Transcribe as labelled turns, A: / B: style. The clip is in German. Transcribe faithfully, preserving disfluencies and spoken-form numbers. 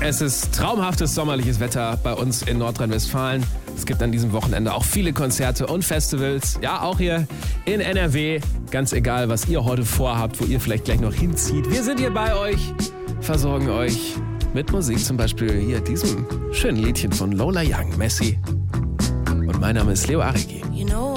A: Es ist traumhaftes sommerliches Wetter bei uns in Nordrhein-Westfalen. Es gibt an diesem Wochenende auch viele Konzerte und Festivals. Ja, auch hier in N R W. Ganz egal, was ihr heute vorhabt, wo ihr vielleicht gleich noch hinzieht. Wir sind hier bei euch, versorgen euch mit Musik. Zum Beispiel hier diesem schönen Liedchen von Lola Young, Messi. Und mein Name ist Leo Arigi.
B: You know